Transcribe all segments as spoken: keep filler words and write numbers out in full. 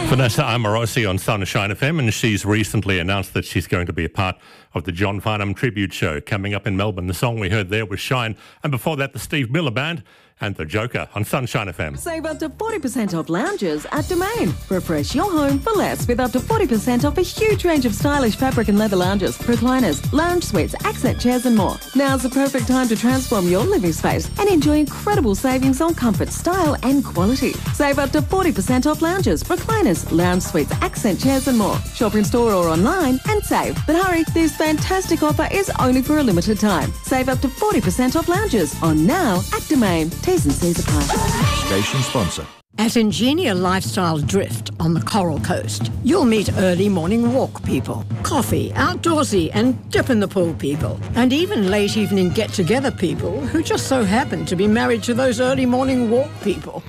Vanessa Amorosi on Sunshine F M, and she's recently announced that she's going to be a part of the John Farnham Tribute Show coming up in Melbourne. The song we heard there was Shine, and before that the Steve Miller Band and The Joker on Sunshine F M. Save up to forty percent off lounges at Domain. Refresh your home for less with up to forty percent off a huge range of stylish fabric and leather lounges, recliners, lounge suites, accent chairs and more. Now's the perfect time to transform your living space and enjoy incredible savings on comfort, style and quality. Save up to forty percent off lounges, recliners, lounge suites, accent chairs and more. Shop in store or online and save. But hurry, this fantastic offer is only for a limited time. Save up to forty percent off lounges on now at Domain. T's and C's apply. Station sponsor. At Ingenia Lifestyle Drift on the Coral Coast, you'll meet early morning walk people, coffee, outdoorsy and dip in the pool people, and even late evening get-together people who just so happen to be married to those early morning walk people.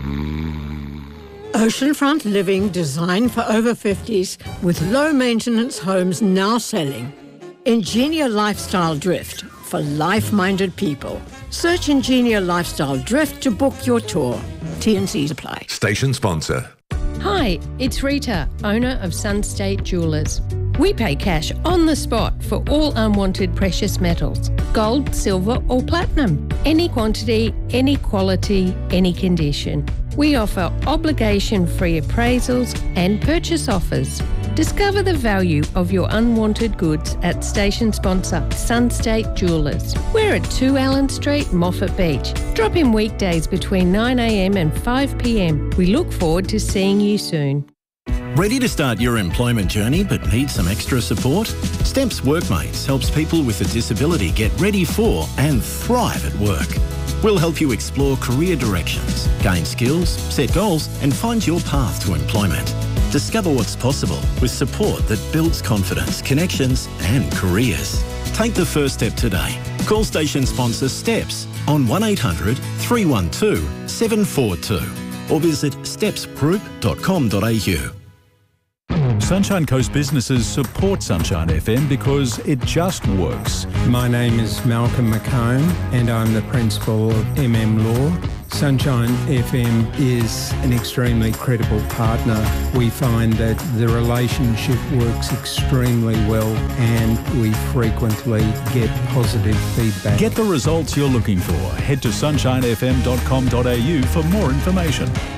Oceanfront living designed for over fifties with low-maintenance homes now selling. Ingenia Lifestyle Drift for life-minded people. Search Ingenia Lifestyle Drift to book your tour. T and C's apply. Station sponsor. Hi, it's Rita, owner of Sunstate Jewellers. We pay cash on the spot for all unwanted precious metals, gold, silver or platinum. Any quantity, any quality, any condition. We offer obligation-free appraisals and purchase offers. Discover the value of your unwanted goods at station sponsor Sunstate Jewellers. We're at two Allen Street, Moffat Beach. Drop in weekdays between nine a m and five p m. We look forward to seeing you soon. Ready to start your employment journey but need some extra support? Steps Workmates helps people with a disability get ready for and thrive at work. We'll help you explore career directions, gain skills, set goals and find your path to employment. Discover what's possible with support that builds confidence, connections and careers. Take the first step today. Call station sponsor STEPS on one eight hundred three one two seven four two or visit steps group dot com dot a u. Sunshine Coast businesses support Sunshine F M because it just works. My name is Malcolm McComb and I'm the principal of M M Law. Sunshine F M is an extremely credible partner. We find that the relationship works extremely well and we frequently get positive feedback. Get the results you're looking for. Head to sunshine f m dot com dot a u for more information.